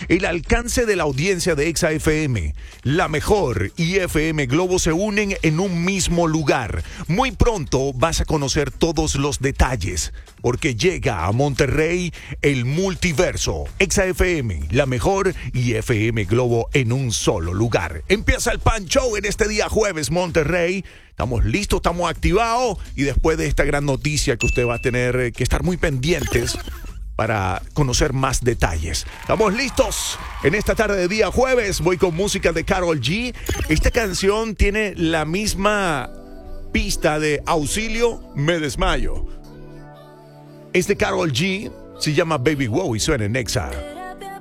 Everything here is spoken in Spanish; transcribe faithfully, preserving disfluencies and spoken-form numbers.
El alcance de la audiencia de Exa F M, La Mejor y F M Globo se unen en un mismo lugar. Muy pronto vas a conocer todos los detalles, porque llega a Monterrey el multiverso. Exa F M, La Mejor y F M Globo en un solo lugar. Empieza el Pan Show en este día jueves, Monterrey. Estamos listos, estamos activados y después de esta gran noticia que usted va a tener que estar muy pendientes para conocer más detalles. Estamos listos en esta tarde de día jueves. Voy con música de Karol G. Esta canción tiene la misma pista de Auxilio, me desmayo. Es de Karol G, se llama Baby Wow y suena en Exa.